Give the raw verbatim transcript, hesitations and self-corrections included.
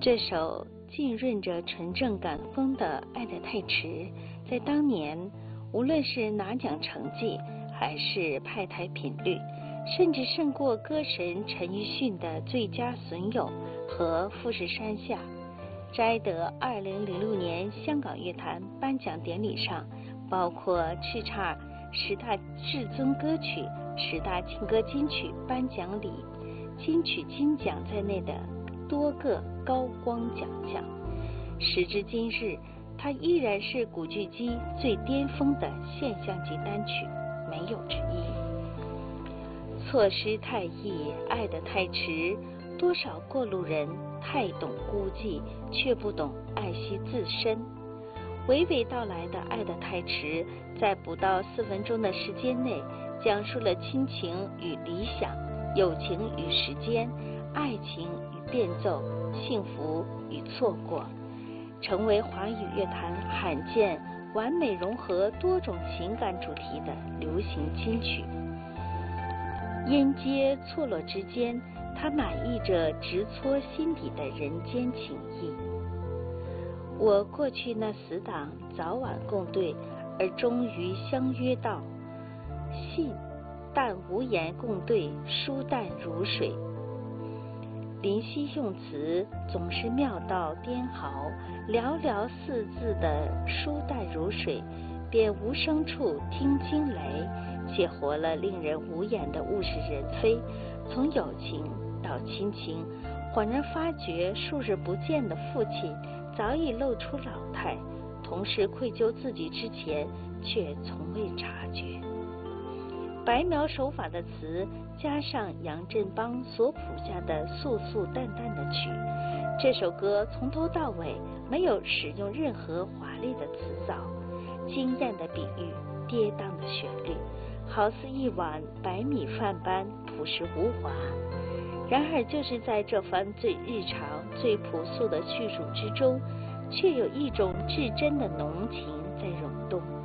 这首浸润着纯正感风的《爱得太迟》，在当年无论是拿奖成绩还是派台频率，甚至胜过歌神陈奕迅的《最佳损友》和《富士山下》，摘得二零零六年香港乐坛颁奖典礼上包括叱咤十大至尊歌曲、十大劲歌金曲颁奖礼金曲金奖在内的多个高光奖项。时至今日，它依然是古巨基最巅峰的现象级单曲，没有之一。错失太易，爱得太迟，多少过路人太懂孤寂，却不懂爱惜自身。娓娓道来的《爱得太迟》在不到四分钟的时间内，讲述了亲情与理想、友情与时间、爱情与变奏、幸福与错过，成为华语乐坛罕见完美融合多种情感主题的流行金曲。音阶错落之间，它满溢着直戳心底的人间情意。我过去那死党早晚共对，而终于相约到，信但无言共对，疏淡如水。林夕用词总是妙到颠毫，寥寥四字的疏淡如水，便无声处听惊雷，写活了令人无言的物是人非。从友情到亲情，恍然发觉数日不见的父亲早已露出老态，同时愧疚自己之前却从未察觉。白描手法的词加上杨振邦所谱下的素素淡淡的曲，这首歌从头到尾没有使用任何华丽的词藻，惊艳的比喻，跌宕的旋律，好似一碗白米饭般朴实无华。然而就是在这番最日常最朴素的叙述之中，却有一种至真的浓情在涌动。